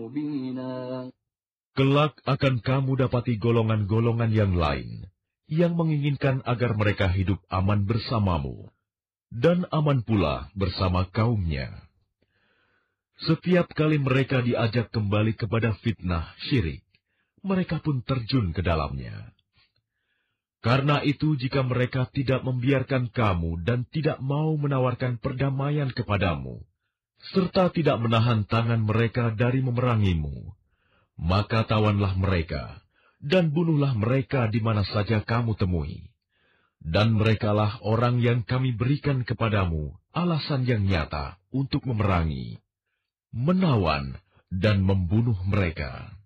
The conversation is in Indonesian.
مبينا. Kelak akan kamu dapati golongan-golongan yang lain yang menginginkan agar mereka hidup aman bersamamu, dan aman pula bersama kaumnya. Setiap kali mereka diajak kembali kepada fitnah syirik, mereka pun terjun ke dalamnya. Karena itu, jika mereka tidak membiarkan kamu dan tidak mau menawarkan perdamaian kepadamu, serta tidak menahan tangan mereka dari memerangimu, maka tawanlah mereka, dan bunuhlah mereka di mana saja kamu temui. Dan merekalah orang yang kami berikan kepadamu alasan yang nyata untuk memerangi, menawan, dan membunuh mereka.